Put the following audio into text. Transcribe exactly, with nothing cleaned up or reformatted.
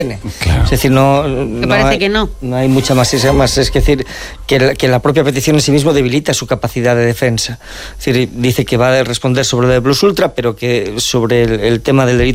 Claro. Es decir, no, no, parece hay, que no. no hay mucha más, más es decir, que la, que la propia petición en sí mismo debilita su capacidad de defensa. Es decir, dice que va a responder sobre lo de Plus Ultra, pero que sobre el, el tema del delito